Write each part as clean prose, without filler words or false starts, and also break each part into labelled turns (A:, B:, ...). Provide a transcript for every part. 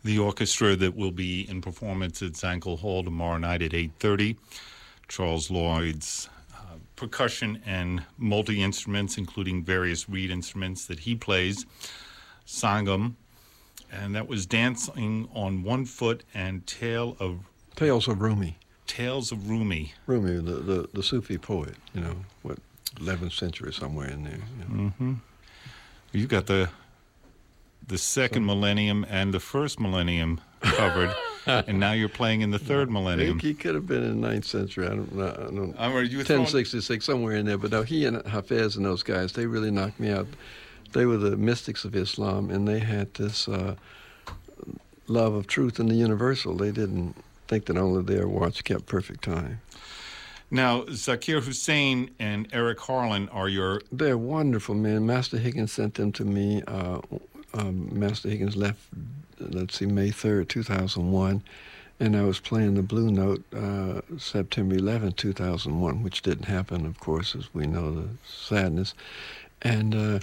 A: The orchestra that will be in performance at Zankel Hall tomorrow night at 8:30. Charles Lloyd's percussion and multi-instruments, including various reed instruments that he plays. Sangam, and that was Dancing on One Foot and Tales of
B: Rumi.
A: Tales of Rumi.
B: Rumi, the Sufi poet, 11th century somewhere in there.
A: Mm-hmm. You've got the second millennium and the first millennium covered, and now you're playing in the third millennium.
B: He could have been in the 9th century. I don't know.
A: 1066,
B: somewhere in there. But no, he and Hafez and those guys, they really knocked me out. They were the mystics of Islam, and they had this love of truth and the universal. They didn't think that only their watch kept perfect time.
A: Now, Zakir Hussain and Eric Harlan are your...
B: They're wonderful, man. Master Higgins sent them to me. Master Higgins left, May 3rd, 2001, and I was playing the Blue Note September 11th, 2001, which didn't happen, of course, as we know, the sadness. And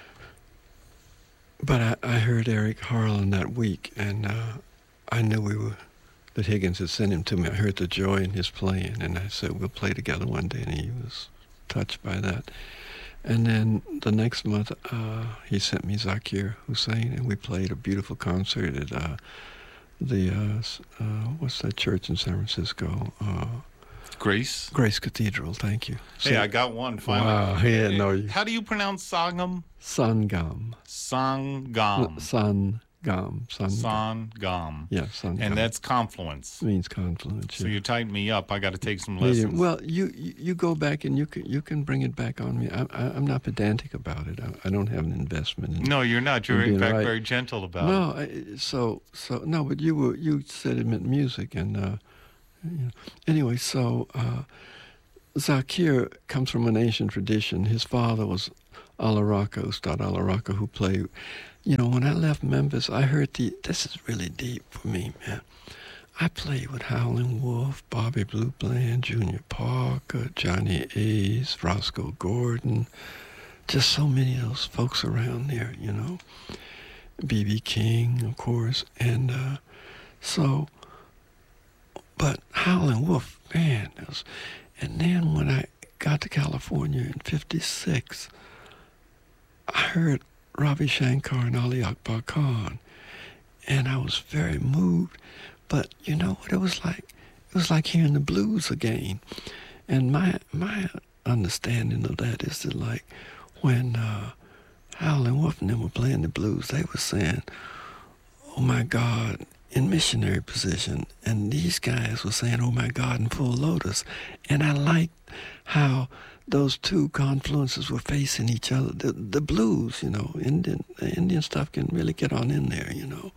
B: but I heard Eric Harlan that week, and I knew that Higgins had sent him to me. I heard the joy in his playing, and I said, we'll play together one day, and he was touched by that. And then the next month, he sent me Zakir Hussain, and we played a beautiful concert at what's that church in San Francisco?
A: Grace
B: Cathedral, thank you.
A: Hey, I got one, finally.
B: Wow, yeah, no.
A: How do you pronounce Sangam?
B: Sangam.
A: Sangam. Sangam.
B: Yeah, Sangam.
A: And that's confluence.
B: Means confluence.
A: So
B: yeah.
A: you tighten me up. I got to take some lessons.
B: Well, you go back and you can bring it back on me. I'm not pedantic about it. I don't have an investment.
A: No, you're not. You're in fact very gentle about
B: it. So no, but you said it meant music, and anyway. So Zakir comes from an ancient tradition. His father was Ustad Alaraka, who played. When I left Memphis, I heard this is really deep for me, man. I played with Howlin' Wolf, Bobby Blue Bland, Junior Parker, Johnny Ace, Roscoe Gordon, just so many of those folks around there, B.B. King, of course, and but Howlin' Wolf, man, and then when I got to California in '56, I heard Ravi Shankar and Ali Akbar Khan, and I was very moved. But you know what it was like? It was like hearing the blues again. And my understanding of that is that, like, when Howlin' Wolf and them were playing the blues, they were saying, "Oh my God," in missionary position, and these guys were saying, "Oh my God," in Full Lotus. And I liked how those two confluences were facing each other. The blues, Indian stuff can really get on in there,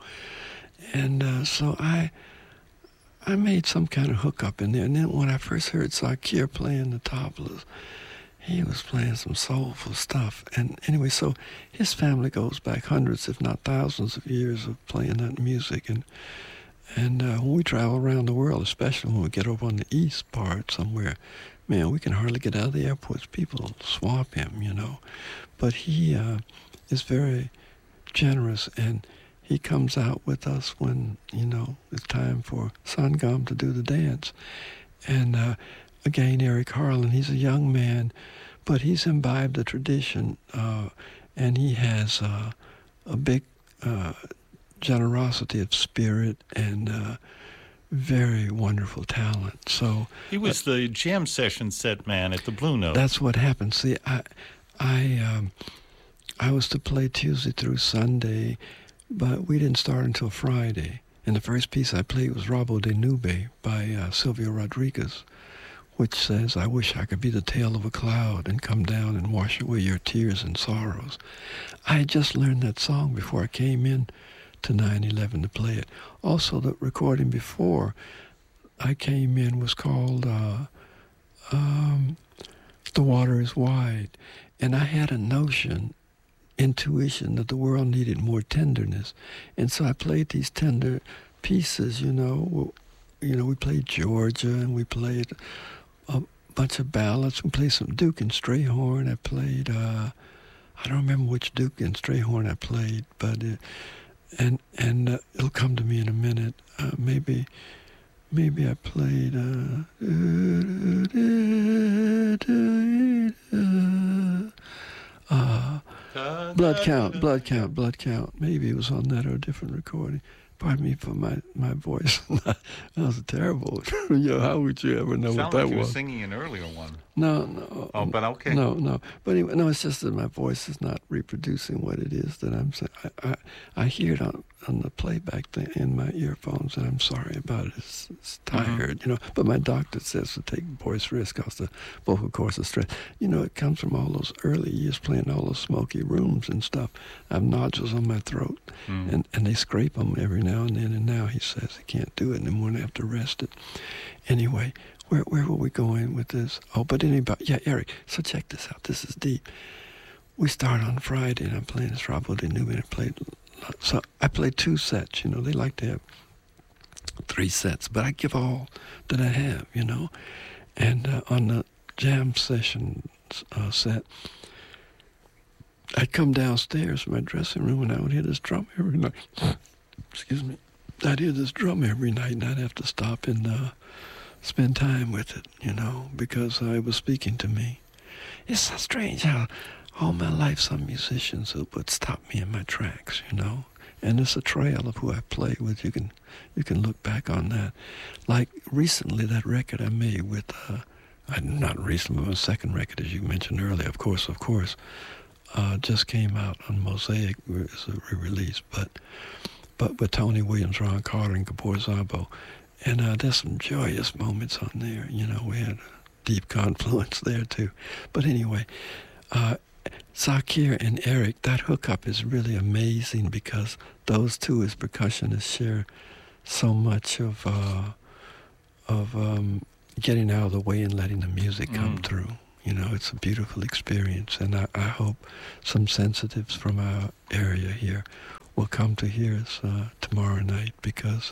B: And so I made some kind of hookup in there. And then when I first heard Zakir playing the tablas, he was playing some soulful stuff. And anyway, so his family goes back hundreds, if not thousands of years of playing that music. And when we travel around the world, especially when we get over on the east part somewhere, man, we can hardly get out of the airports. People swamp him, But he is very generous, and he comes out with us when, it's time for Sangam to do the dance. And again, Eric Harlan, he's a young man, but he's imbibed the tradition, and he has a big generosity of spirit and very wonderful talent. So
A: he was the jam session set man at the Blue Note.
B: That's what happened. See, I was to play Tuesday through Sunday, but we didn't start until Friday. And the first piece I played was Rabo de Nube by Silvio Rodriguez, which says, "I wish I could be the tail of a cloud and come down and wash away your tears and sorrows." I had just learned that song before I came in to 9/11 to play it. Also, the recording before I came in was called The Water is Wide. And I had a intuition that the world needed more tenderness. And so I played these tender pieces, we played Georgia, and we played a bunch of ballads. We played some Duke and Strayhorn. I played, I don't remember which Duke and Strayhorn I played, but and it'll come to me in a minute. Maybe I played Blood Count. Maybe it was on that or a different recording. Pardon me for my voice. That was terrible. How would you ever know what that
A: like you
B: was?
A: Were singing an earlier one.
B: No.
A: Oh, but okay.
B: No. But anyway, no, it's just that my voice is not reproducing what it is that I'm saying. I hear it on the playback thing in my earphones, and I'm sorry about it. It's tired, But my doctor says to take voice risk because the vocal cords are stressed. It comes from all those early years playing all those smoky rooms and stuff. I have nodules on my throat, and they scrape them every now and then. And now he says he can't do it anymore and I have to rest it. Anyway, where were we going with this? Oh, but anybody, yeah, Eric. So check this out. This is deep. We start on Friday, and I'm playing this Robo de Nubia. So I played 2 sets. They like to have 3 sets, but I give all that I have. And on the jam session set, I'd come downstairs from my dressing room, and I would hear this drum every night. Excuse me. I'd hear this drum every night, and I'd have to stop and spend time with it, because it was speaking to me. It's so strange how all my life some musicians would stop me in my tracks, and it's a trail of who I play with. You can look back on that. Like recently, that record I made with, not recently, but my second record, as you mentioned earlier, of course, just came out on Mosaic as a re-release, but with Tony Williams, Ron Carter, and Gabor Szabo. And there's some joyous moments on there. We had a deep confluence there, too. But anyway, Zakir and Eric, that hookup is really amazing because those two as percussionists share so much of getting out of the way and letting the music come through. It's a beautiful experience. And I hope some sensitives from our area here will come to hear us tomorrow night because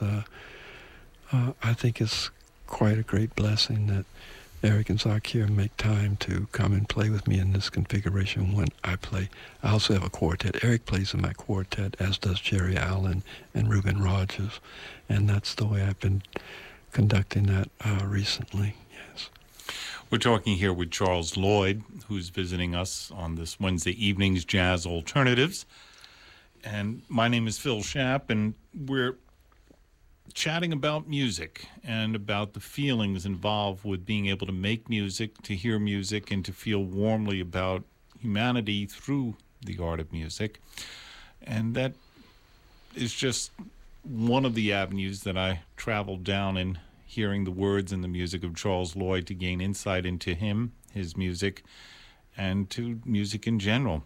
B: I think it's quite a great blessing that Eric and Zakir make time to come and play with me in this configuration when I play. I also have a quartet. Eric plays in my quartet, as does Jerry Allen and Reuben Rogers, and that's the way I've been conducting that recently, yes.
A: We're talking here with Charles Lloyd, who's visiting us on this Wednesday evening's Jazz Alternatives. And my name is Phil Schaap, and we're chatting about music and about the feelings involved with being able to make music, to hear music, and to feel warmly about humanity through the art of music. And that is just one of the avenues that I traveled down in hearing the words and the music of Charles Lloyd to gain insight into him, his music, and to music in general.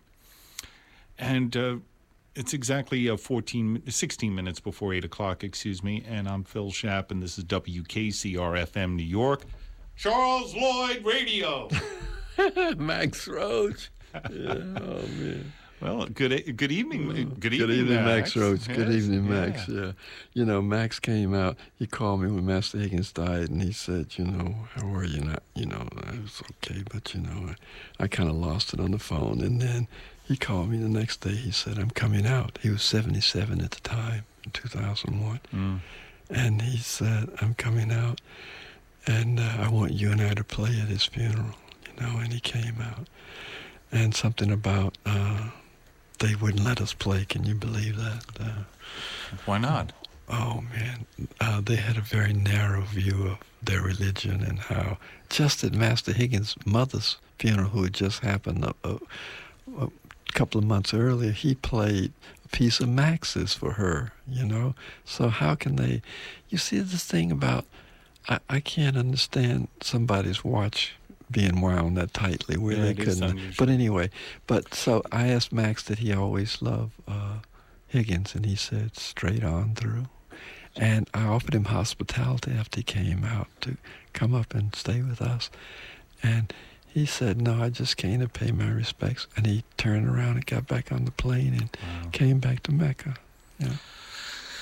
A: And it's exactly 16 minutes before 8 o'clock, and I'm Phil Schaap, and this is WKCR-FM New York. Charles Lloyd Radio.
B: Max Roach. Yeah, oh, man.
A: Well, good evening. Good evening,
B: Max Roach.
A: Yes,
B: good evening, Max. Yeah. Max came out. He called me when Master Higgins died, and he said, how are you? Not, I was okay, but, I kind of lost it on the phone. And then he called me the next day. He said, I'm coming out. He was 77 at the time, in 2001. And he said, I'm coming out, and I want you and I to play at his funeral, and he came out. And something about they wouldn't let us play. Can you believe that?
A: Why not?
B: Oh, man. They had a very narrow view of their religion and how just at Master Higgins' mother's funeral, who had just happened a couple of months earlier, he played a piece of Max's for her, So how can they... You see this thing about... I can't understand somebody's watch being wound that tightly where they couldn't. But anyway, so I asked Max did he always love Higgins, and he said straight on through. And I offered him hospitality after he came out to come up and stay with us. And he said, no, I just came to pay my respects. And he turned around and got back on the plane and came back to Mecca. Yeah.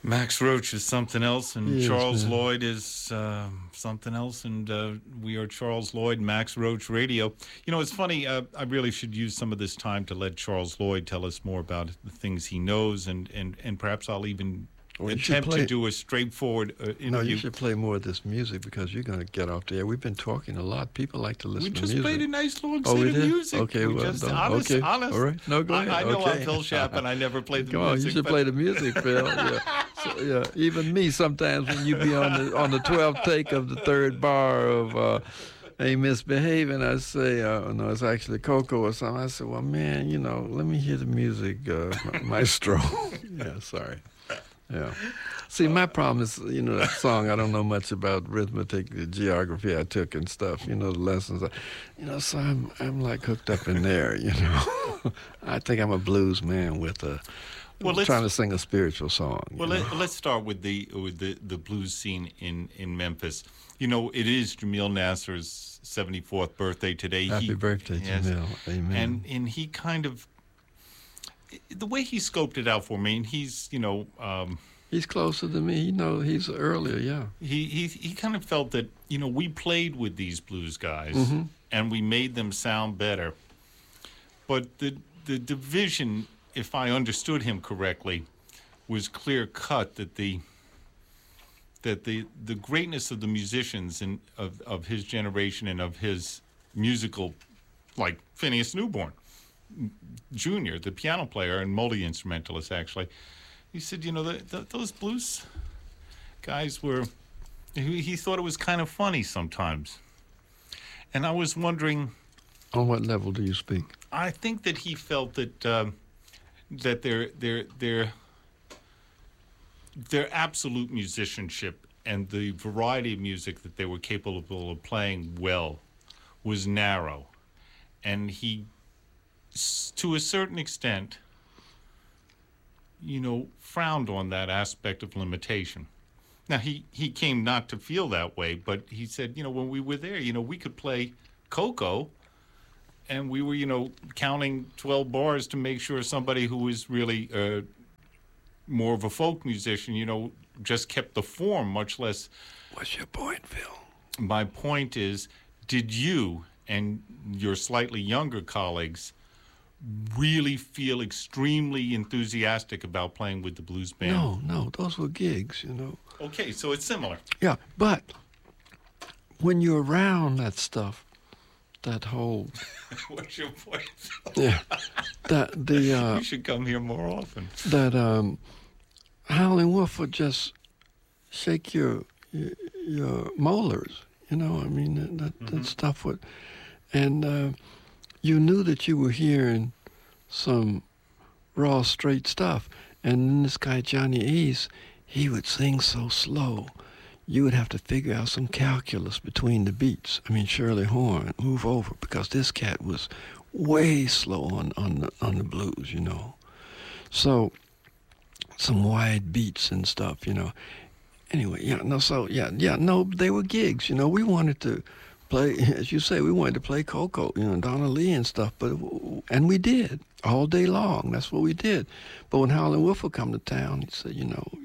A: Max Roach is something else, and
B: Yes,
A: Charles
B: man.
A: Lloyd is something else, and we are Charles Lloyd, Max Roach Radio. You know, it's funny, I really should use some of this time to let Charles Lloyd tell us more about the things he knows, and perhaps I'll even
B: Well, you should
A: attempt to
B: play-
A: do a straightforward interview.
B: No, you should play more of this music because you're going to get off the air. We've been talking a lot. People like to listen
A: We
B: to
A: just
B: music.
A: played a nice long
B: Oh,
A: set
B: we
A: of
B: did?
A: music.
B: Okay,
A: we
B: well
A: just,
B: done.
A: honest,
B: Okay,
A: honest.
B: all right. No, go ahead.
A: I know
B: Okay.
A: I'm Phil Shapp, and I never played the
B: Come
A: music.
B: on, you should
A: but-
B: play the music, Phil. Yeah. So, yeah, even me sometimes when you be on the 12th take of the third bar of Ain't Misbehaving, I say, no, it's actually Coco or something. I said, well, man, you know, let me hear the music, Maestro. Yeah, sorry. Yeah. See, my problem is, you know, that song, I don't know much about arithmetic, the geography I took and stuff, you know, the lessons. You know, so I'm like hooked up in there, you know. I think I'm a blues man with trying to sing a spiritual song.
A: Well, let's start with the blues scene in Memphis. You know, it is Jamil Nasser's 74th birthday today.
B: Happy birthday,
A: yes,
B: Jamil. Amen.
A: And he kind of, the way he scoped it out for me, and he's, you know,
B: he's closer to me. You know, he's earlier, yeah.
A: he kind of felt that, you know, we played with these blues guys and we made them sound better. But the division, if I understood him correctly, was clear cut that the greatness of the musicians and of his generation and of his musical, like Phineas Newborn Jr., the piano player and multi-instrumentalist, actually, he said, you know, those blues guys were, he thought it was kind of funny sometimes. And I was wondering,
B: On what level do you speak?
A: I think that he felt that that their absolute musicianship and the variety of music that they were capable of playing well was narrow, and he, to a certain extent, you know, frowned on that aspect of limitation. Now, he came not to feel that way, but he said, you know, when we were there, you know, we could play Coco, and we were, you know, counting 12 bars to make sure somebody who was really more of a folk musician, you know, just kept the form, much less.
B: What's your point, Phil?
A: My point is, did you and your slightly younger colleagues really feel extremely enthusiastic about playing with the blues band?
B: No, those were gigs, you know.
A: Okay, so it's similar.
B: Yeah, but when you're around that stuff, that whole
A: What's your point?
B: yeah,
A: You should come here more often.
B: that Howlin' Wolf would just shake your molars, you know. I mean that stuff would, and you knew that you were hearing some raw, straight stuff. And then this guy Johnny Ace, he would sing so slow, you would have to figure out some calculus between the beats. I mean, Shirley Horn, move over, because this cat was way slow on the blues, you know. So some wide beats and stuff, you know. Anyway, they were gigs, you know. We wanted to play, as you say, we wanted to play Coco, you know, Donna Lee and stuff, and we did all day long. That's what we did. But when Howlin' Wolf would come to town, he'd say, you know,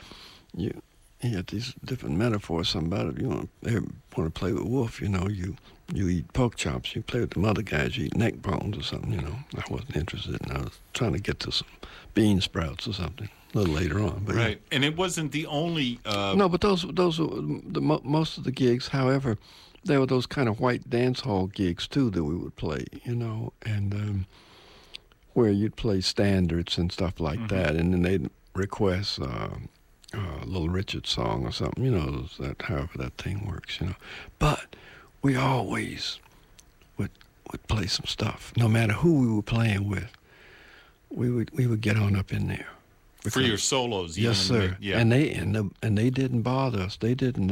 B: he had these different metaphors. Something about it. You want to play with Wolf, you know, you eat pork chops. You play with the other guys, you eat neck bones or something, you know. I wasn't interested, and I was trying to get to some bean sprouts or something a little later on. But
A: right, and it wasn't the only.
B: No, but those were most of the gigs. However, there were those kind of white dance hall gigs too that we would play, you know, and where you'd play standards and stuff like that, and then they'd request Little Richard song or something, you know, however that thing works, you know. But we always would play some stuff, no matter who we were playing with. We would get on up in there.
A: For your solos,
B: yes, sir.
A: Yeah.
B: And they didn't bother us. They didn't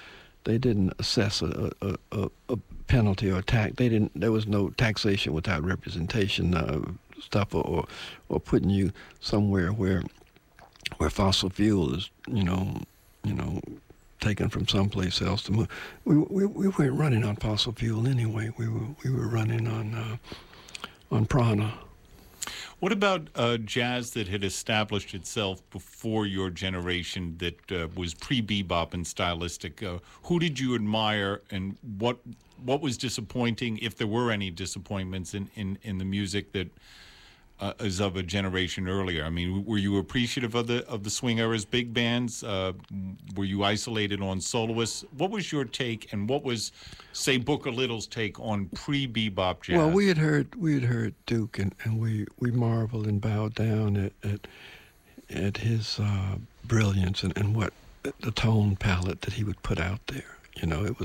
B: assess a penalty or tax. There was no taxation without representation stuff, or putting you somewhere where fossil fuel is, you know, taken from someplace else to move. We weren't running on fossil fuel anyway. We were running on prana.
A: What about jazz that had established itself before your generation that was pre-bebop and stylistic? Who did you admire, and what was disappointing, if there were any disappointments in the music that is of a generation earlier? I mean, were you appreciative of the swing era's big bands? Were you isolated on soloists? What was your take, and what was, say, Booker Little's take on pre-bebop jazz?
B: Well, we had heard Duke, and we marveled and bowed down at his brilliance and what the tone palette that he would put out there. You know, it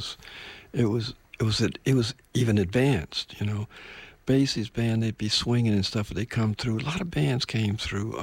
B: was even advanced. You know, Basie's band, they'd be swinging and stuff, but they come through. A lot of bands came through.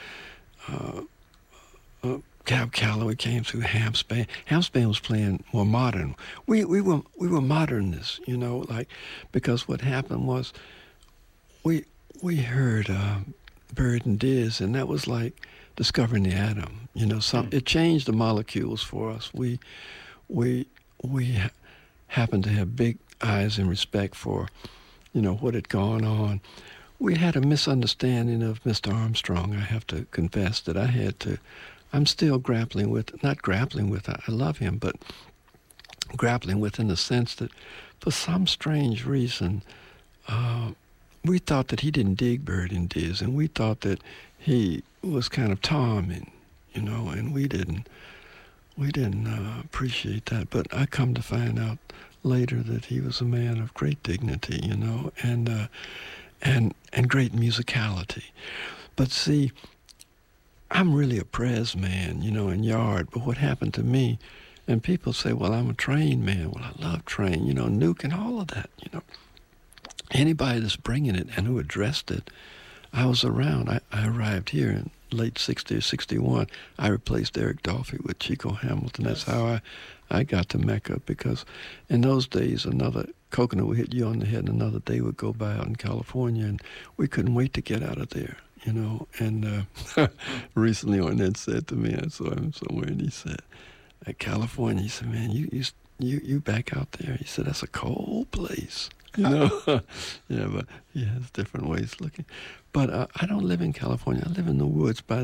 B: Cab Calloway came through. Hamps band. Hamps band was playing more modern. We were modernists, you know, like, because what happened was we heard Bird and Diz, and that was like discovering the atom. You know, it changed the molecules for us. We happened to have big eyes and respect for, you know, what had gone on. We had a misunderstanding of Mr. Armstrong. I have to confess that I'm still grappling with, not grappling with, I love him, but grappling with in the sense that for some strange reason, we thought that he didn't dig Bird and Diz, and we thought that he was kind of Tom, you know, and we didn't appreciate that. But I come to find out later that he was a man of great dignity, you know, and great musicality. But see, I'm really a Prez man, you know, in Yard. But what happened to me, and people say, well, I'm a Train man. Well, I love Train, you know, Nuke and all of that, you know. Anybody that's bringing it and who addressed it, I was around. I arrived here in late 60 or 61. I replaced Eric Dolphy with Chico Hamilton. That's how I got to Mecca, because in those days, another coconut would hit you on the head, and another day would go by out in California, and we couldn't wait to get out of there, you know. And recently Ornette said to me, I saw him somewhere, and he said, at California, he said, man, you back out there. He said, that's a cold place. You know, yeah, but he has different ways looking. But I don't live in California. I live in the woods by